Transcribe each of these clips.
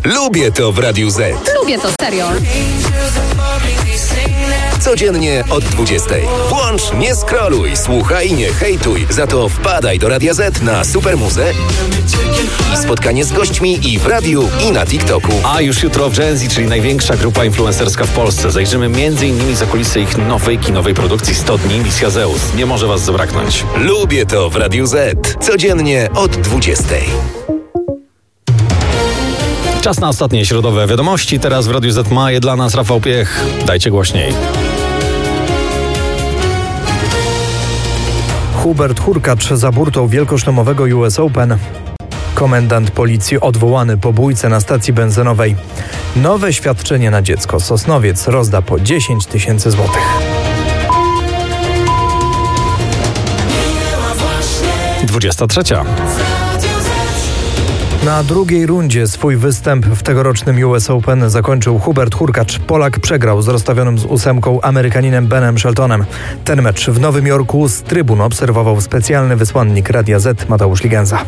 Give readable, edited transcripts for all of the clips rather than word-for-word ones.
Lubię to w Radiu Z. Lubię to, serio. Codziennie od 20. Włącz, nie scrolluj, słuchaj, nie hejtuj. Za to wpadaj do Radia Z na Supermuzę i spotkanie z gośćmi i w radiu, i na TikToku. A już jutro w Gen Z, czyli największa grupa influencerska w Polsce. Zajrzymy m.in. za kulisy ich nowej kinowej produkcji 100 dni Misja Zeus. Nie może was zabraknąć. Lubię to w Radiu Z. Codziennie od 20. Czas na ostatnie środowe wiadomości. Teraz w Radiu Z ma je dla nas Rafał Piech. Dajcie głośniej. Hubert Hurkacz za burtą wielkoszlemowego US Open. Komendant policji odwołany po bójce na stacji benzynowej. Nowe świadczenie na dziecko. Sosnowiec rozda po 10 000 złotych. 23. Na drugiej rundzie swój występ w tegorocznym US Open zakończył Hubert Hurkacz. Polak przegrał z rozstawionym z 8 Amerykaninem Benem Sheltonem. Ten mecz w Nowym Jorku z trybun obserwował specjalny wysłannik Radia Z Mateusz Ligenza.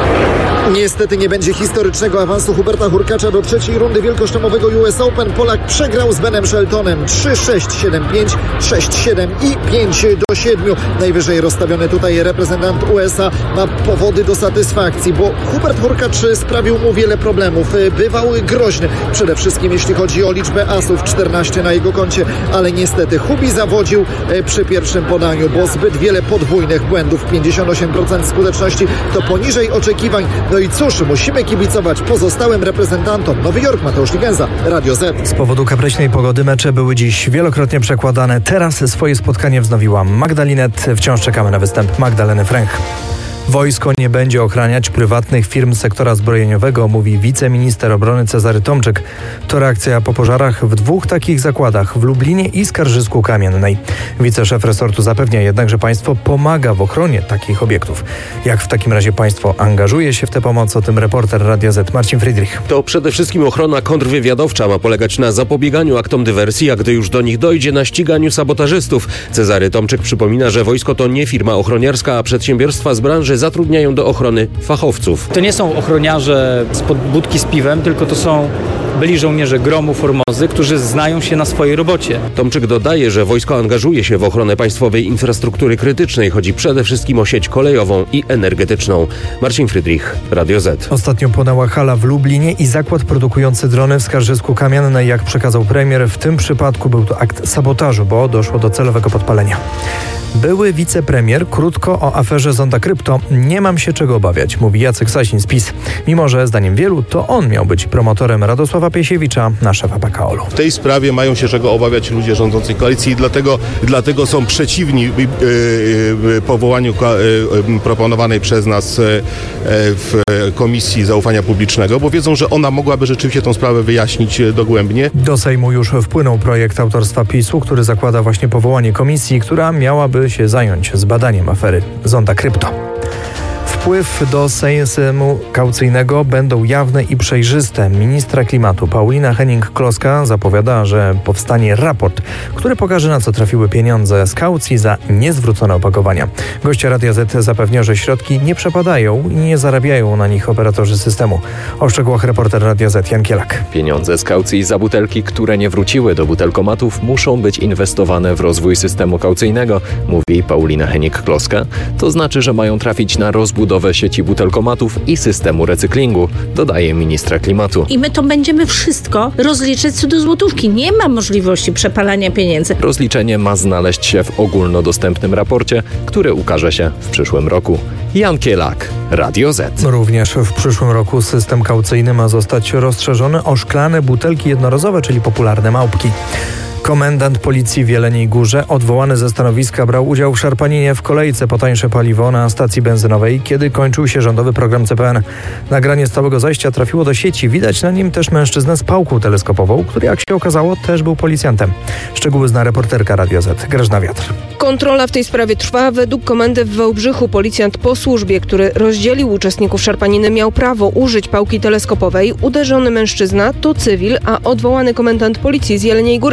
Niestety nie będzie historycznego awansu Huberta Hurkacza do trzeciej rundy wielkoszlemowego US Open. Polak przegrał z Benem Sheltonem 3-6, 7-5, 6-7 i 5-7. Najwyżej rozstawiony tutaj reprezentant USA ma powody do satysfakcji, bo Hubert Hurkacz sprawił mu wiele problemów. Bywał groźny, przede wszystkim jeśli chodzi o liczbę asów, 14 na jego koncie, ale niestety Hubi zawodził przy pierwszym podaniu, bo zbyt wiele podwójnych błędów, 58% skuteczności to poniżej oczekiwań. No i cóż, musimy kibicować pozostałym reprezentantom. Nowy Jork, Mateusz Ligenza, Radio Z. Z powodu kapryśnej pogody mecze były dziś wielokrotnie przekładane. Teraz swoje spotkanie wznowiła Magdalinet. Wciąż czekamy na występ Magdaleny Fręch. Wojsko nie będzie ochraniać prywatnych firm sektora zbrojeniowego, mówi wiceminister obrony Cezary Tomczyk. To reakcja po pożarach w 2 takich zakładach, w Lublinie i Skarżysku-Kamiennej. Wiceszef resortu zapewnia jednak, że państwo pomaga w ochronie takich obiektów. Jak w takim razie państwo angażuje się w tę pomoc? O tym reporter Radia Z Marcin Friedrich. To przede wszystkim ochrona kontrwywiadowcza ma polegać na zapobieganiu aktom dywersji, a gdy już do nich dojdzie, na ściganiu sabotażystów. Cezary Tomczyk przypomina, że wojsko to nie firma ochroniarska, a przedsiębiorstwa z branży zatrudniają do ochrony fachowców. To nie są ochroniarze spod budki z piwem, tylko to są byli żołnierze Gromu, Formozy, którzy znają się na swojej robocie. Tomczyk dodaje, że wojsko angażuje się w ochronę państwowej infrastruktury krytycznej. Chodzi przede wszystkim o sieć kolejową i energetyczną. Marcin Friedrich, Radio Z. Ostatnio płonęła hala w Lublinie i zakład produkujący drony w Skarżysku-Kamiennej. Jak przekazał premier, w tym przypadku był to akt sabotażu, bo doszło do celowego podpalenia. Były wicepremier krótko o aferze Zonda Krypto. Nie mam się czego obawiać, mówi Jacek Sasin z PiS. Mimo że zdaniem wielu to on miał być promotorem Radosława Piesiewicza na szefa PKOL-u. W tej sprawie mają się czego obawiać ludzie rządzącej koalicji i dlatego są przeciwni powołaniu proponowanej przez nas w Komisji Zaufania Publicznego, bo wiedzą, że ona mogłaby rzeczywiście tą sprawę wyjaśnić dogłębnie. Do Sejmu już wpłynął projekt autorstwa PiS-u, który zakłada właśnie powołanie komisji, która miałaby się zająć zbadaniem afery Zonda Krypto. Wpływ do Sejmu kaucyjnego będą jawne i przejrzyste. Ministra klimatu Paulina Hennig-Kloska zapowiada, że powstanie raport, który pokaże, na co trafiły pieniądze z kaucji za niezwrócone opakowania. Goście Radia Z zapewnia, że środki nie przepadają i nie zarabiają na nich operatorzy systemu. O szczegółach reporter Radia Z Jan Kielak. Pieniądze z kaucji za butelki, które nie wróciły do butelkomatów, muszą być inwestowane w rozwój systemu kaucyjnego, mówi Paulina Hennig-Kloska. To znaczy, że mają trafić na rozbudowę sieci butelkomatów i systemu recyklingu, dodaje ministra klimatu. I my to będziemy wszystko rozliczyć co do złotówki. Nie ma możliwości przepalania pieniędzy. Rozliczenie ma znaleźć się w ogólnodostępnym raporcie, który ukaże się w przyszłym roku. Jan Kielak, Radio Z. Również w przyszłym roku system kaucyjny ma zostać rozszerzony o szklane butelki jednorazowe, czyli popularne małpki. Komendant policji w Jeleniej Górze, odwołany ze stanowiska, brał udział w szarpaninie w kolejce po tańsze paliwo na stacji benzynowej, kiedy kończył się rządowy program CPN. Nagranie z całego zajścia trafiło do sieci. Widać na nim też mężczyznę z pałką teleskopową, który, jak się okazało, też był policjantem. Szczegóły zna reporterka Radio Z, Grażyna Wiatr. Kontrola w tej sprawie trwa. Według komendy w Wałbrzychu policjant po służbie, który rozdzielił uczestników szarpaniny, miał prawo użyć pałki teleskopowej. Uderzony mężczyzna to cywil, a odwołany komendant policji z Jeleniej Góry to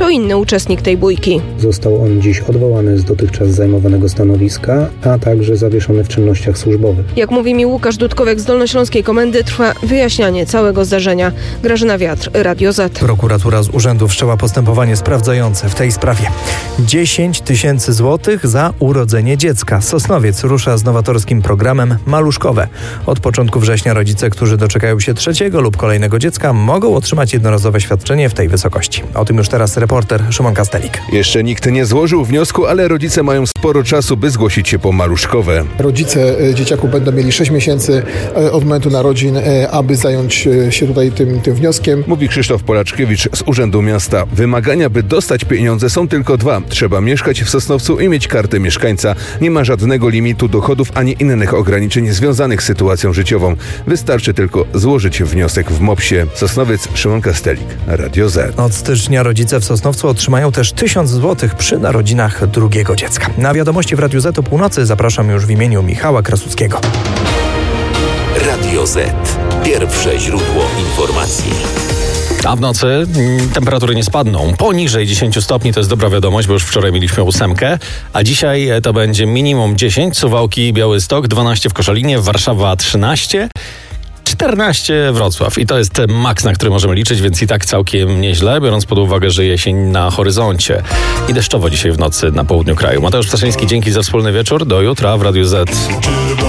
to inny uczestnik tej bójki. Został on dziś odwołany z dotychczas zajmowanego stanowiska, a także zawieszony w czynnościach służbowych. Jak mówi mi Łukasz Dudkowek z Dolnośląskiej Komendy, trwa wyjaśnianie całego zdarzenia. Grażyna Wiatr, Radio Z. Prokuratura z urzędu wszczęła postępowanie sprawdzające w tej sprawie. 10 000 złotych za urodzenie dziecka. Sosnowiec rusza z nowatorskim programem Maluszkowe. Od początku września rodzice, którzy doczekają się trzeciego lub kolejnego dziecka, mogą otrzymać jednorazowe świadczenie w tej wysokości. O tym już teraz reporter Szymon Kastelik. Jeszcze nikt nie złożył wniosku, ale rodzice mają sporo czasu, by zgłosić się po maluszkowe. Rodzice dzieciaków będą mieli 6 miesięcy od momentu narodzin, aby zająć się tutaj tym wnioskiem. Mówi Krzysztof Polaczkiewicz z Urzędu Miasta. Wymagania, by dostać pieniądze, są tylko 2. Trzeba mieszkać w Sosnowcu i mieć kartę mieszkańca. Nie ma żadnego limitu dochodów ani innych ograniczeń związanych z sytuacją życiową. Wystarczy tylko złożyć wniosek w MOPS-ie. Sosnowiec, Szymon Kastelik, Radio Z. Od stycznia rodzice w Sosnowcu otrzymają też 1000 zł przy narodzinach drugiego dziecka. Na wiadomości w Radiu Z o północy zapraszam już w imieniu Michała Krasuckiego. Radio Z. Pierwsze źródło informacji. A w nocy temperatury nie spadną. Poniżej 10 stopni to jest dobra wiadomość, bo już wczoraj mieliśmy 8, a dzisiaj to będzie minimum 10. Suwałki, Białystok, 12 w Koszalinie, Warszawa 13. 14 Wrocław i to jest maks, na który możemy liczyć, więc i tak całkiem nieźle, biorąc pod uwagę, że jesień na horyzoncie. I deszczowo dzisiaj w nocy na południu kraju. Mateusz Ptaszyński, dzięki za wspólny wieczór. Do jutra w Radiu Z.